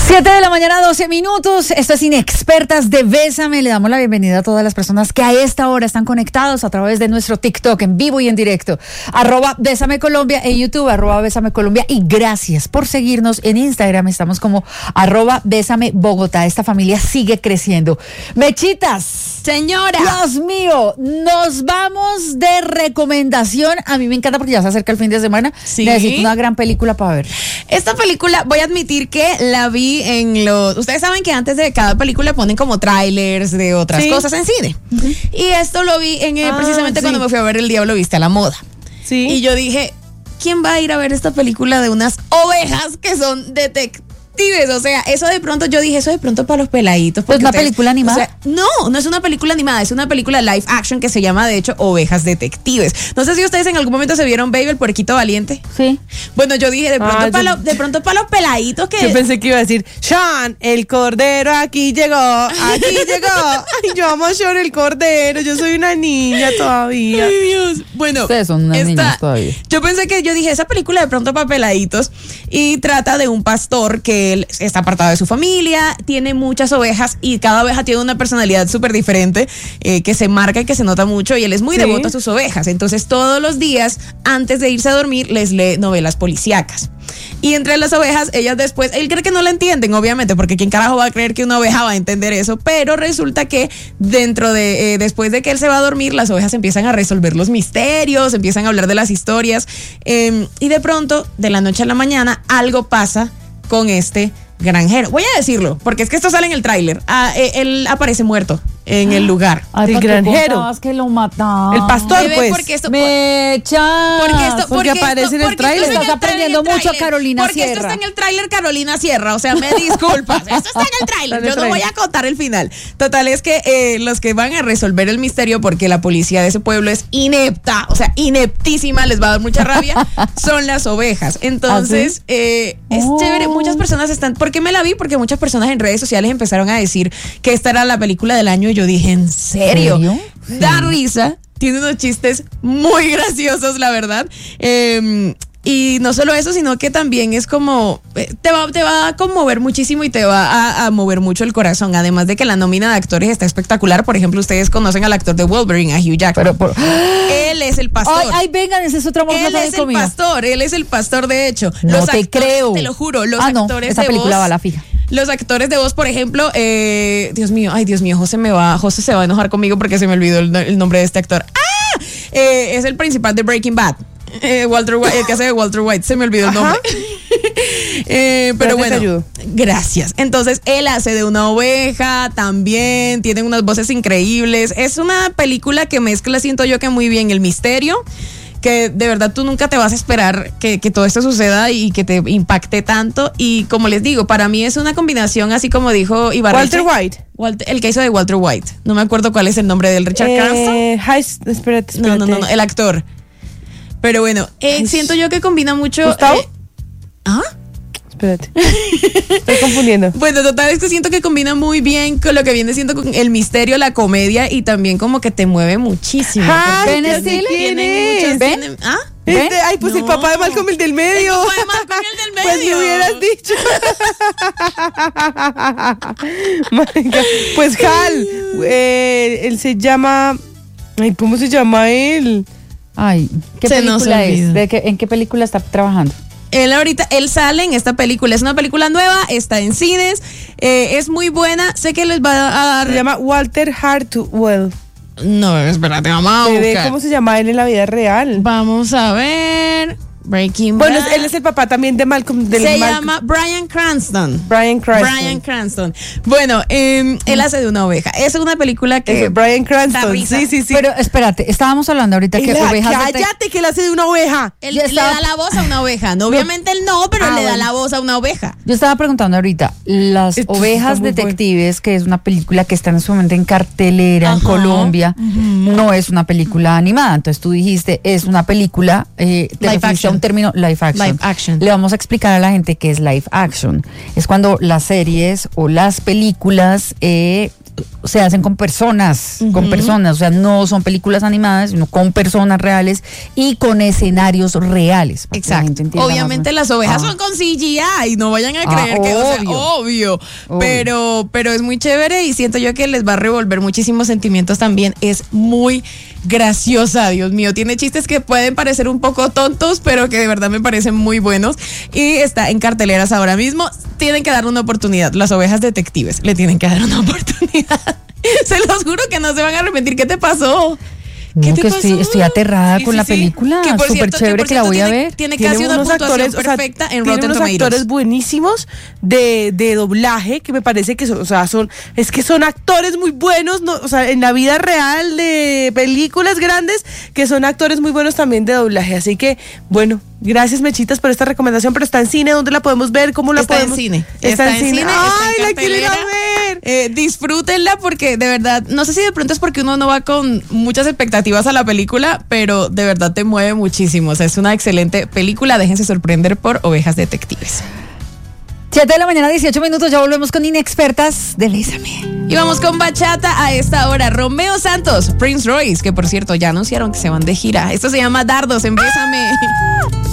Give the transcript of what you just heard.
7:12 a.m. Esto es Inexpertas de Bésame. Le damos la bienvenida a todas las personas que a esta hora están conectados a través de nuestro TikTok en vivo y en directo. @Bésame Colombia en YouTube, @Bésame Colombia. Y gracias por seguirnos en Instagram. Estamos como @Bésame Bogotá. Esta familia sigue creciendo. Mechitas. Señora. Dios mío, nos vamos de recomendación. A mí me encanta porque ya se acerca el fin de semana. Sí. Necesito una gran película para ver. Esta película, voy a admitir que la vi en los... Ustedes saben que antes de cada película ponen como trailers de otras cosas en cine. Uh-huh. Y esto lo vi en precisamente cuando me fui a ver El Diablo Viste a la Moda. Sí. Y yo dije, ¿quién va a ir a ver esta película de unas ovejas que son detectives? O sea, eso de pronto, yo dije, eso de pronto para los peladitos. ¿Es una película animada? O sea, no es una película animada, es una película live action que se llama, de hecho, Ovejas Detectives. No sé si ustedes en algún momento se vieron Baby, el puerquito valiente. Sí. Bueno, yo dije, de pronto para los peladitos que... Yo pensé que iba a decir, Sean, el cordero aquí llegó. Ay, yo amo a Sean el cordero, yo soy una niña todavía. Ay, Dios. Bueno, ustedes son unas niñas todavía. Yo pensé que, yo dije, esa película de pronto para peladitos, y trata de un pastor que él está apartado de su familia, tiene muchas ovejas y cada oveja tiene una personalidad súper diferente, que se marca y que se nota mucho, y él es muy devoto a sus ovejas. Entonces todos los días antes de irse a dormir les lee novelas policíacas. Y entre las ovejas, ellas después, él cree que no la entienden, obviamente, porque ¿quién carajo va a creer que una oveja va a entender eso? Pero resulta que después de que él se va a dormir, las ovejas empiezan a resolver los misterios, empiezan a hablar de las historias, y de pronto, de la noche a la mañana, algo pasa con este granjero. Voy a decirlo, porque es que esto sale en el tráiler. Él aparece muerto en el lugar. Ay, el granjero. Que lo mataron. El pastor, pues. Porque esto, porque aparece en el tráiler. Estás aprendiendo mucho a Carolina porque Sierra. Esto está en el tráiler Carolina Sierra, o sea, me disculpas. Esto está en el tráiler. Yo no voy a contar el final. Total, es que los que van a resolver el misterio, porque la policía de ese pueblo es inepta, o sea, ineptísima, les va a dar mucha rabia, son las ovejas. Entonces, es chévere. Muchas personas están... ¿Por qué me la vi? Porque muchas personas en redes sociales empezaron a decir que esta era la película del año. Y yo dije, ¿en serio? Sí. Da risa. Tiene unos chistes muy graciosos, la verdad. Y no solo eso, sino que también es como, te va a conmover muchísimo y te va a mover mucho el corazón. Además de que la nómina de actores está espectacular. Por ejemplo, ustedes conocen al actor de Wolverine, a Hugh Jackman. Él es el pastor. Ay, vengan, ese es otro amor. Él es el pastor, de hecho. No los te actores, creo. Te lo juro, los actores esa de película voz, va a la fija. Los actores de voz, por ejemplo, Dios mío, José se va a enojar conmigo porque se me olvidó el nombre de este actor. Es el principal de Breaking Bad. Walter White, el que hace de Walter White, se me olvidó el nombre. Pero bueno, gracias. Entonces él hace de una oveja también, tiene unas voces increíbles. Es una película que mezcla, siento yo, que muy bien el misterio, que de verdad tú nunca te vas a esperar que todo esto suceda y que te impacte tanto. Y como les digo, para mí es una combinación, así como dijo Ibarreche. Walter White. El que hizo de Walter White. No me acuerdo cuál es el nombre de él. Richard Cranston. Espérate. No, el actor. Pero bueno, siento yo que combina mucho. ¿Gustavo? Espérate. Estoy confundiendo. Bueno, total, es que siento que combina muy bien con lo que viene siendo con el misterio, la comedia, y también como que te mueve muchísimo. ¿Ben Stiller? ¿Ben? Ay, pues no. El papá de Malcolm, el del medio. El papá de Malcolm, el del medio. Pues me hubieras dicho. Pues Hal, él se llama... Ay, ¿cómo se llama él? Ay, ¿qué película es? ¿En qué película está trabajando? Él sale en esta película. Es una película nueva, está en cines, es muy buena. Sé que les va a dar... Se llama Walter Hartwell. No, espérate, vamos a buscar. ¿Cómo se llama él en la vida real? Vamos a ver... Breaking Bad. Bueno, él es el papá también de Malcolm. Llama Bryan Cranston. Bryan Cranston. Bueno, él hace de una oveja. Es una película que... Bryan Cranston. Sí. Pero espérate, estábamos hablando ahorita que ovejas... Cállate, que él hace de una oveja. Él le da la voz a una oveja. No, obviamente él no, pero le da la voz a una oveja. Yo estaba preguntando ahorita, Las Ovejas Detectives, que es una película que está en su momento en cartelera en Colombia, no es una película animada. Entonces tú dijiste, es una película... live action. Un término live action. Le vamos a explicar a la gente qué es live action. Es cuando las series o las películas se hacen con personas, o sea, no son películas animadas, sino con personas reales y con escenarios reales. Exacto. Obviamente las ovejas son con CGI, no vayan a creer que, o sea, obvio. Pero es muy chévere y siento yo que les va a revolver muchísimos sentimientos también. Es muy graciosa, Dios mío. Tiene chistes que pueden parecer un poco tontos, pero que de verdad me parecen muy buenos. Y está en carteleras ahora mismo. Tienen que dar una oportunidad. Las ovejas detectives le tienen que dar una oportunidad. Se los juro que no se van a arrepentir. ¿Qué te pasó? ¿Qué No, te que pasó? estoy aterrada con la película. Que por Súper cierto, chévere que la voy a ver. Tiene casi una puntuación perfecta en Rotten unos Tomatoes. actores buenísimos de doblaje que me parece que son, o sea, son actores muy buenos, no, o sea, en la vida real de películas grandes, que son actores muy buenos también de doblaje. Así que, bueno, gracias, Mechitas, por esta recomendación. Pero está en cine, ¿dónde la podemos ver? ¿Cómo la Está podemos? en cine. Está en cine. ¡Ay, la quiero ir a ver! Disfrútenla porque de verdad, no sé si de pronto es porque uno no va con muchas expectativas a la película, pero de verdad te mueve muchísimo. O sea, es una excelente película. Déjense sorprender por Ovejas Detectives. 7 de la mañana, 18 minutos, ya volvemos con Inexpertas de Bésame. Y vamos con bachata a esta hora. Romeo Santos, Prince Royce, que por cierto ya anunciaron que se van de gira. Esto se llama Dardos en Bésame.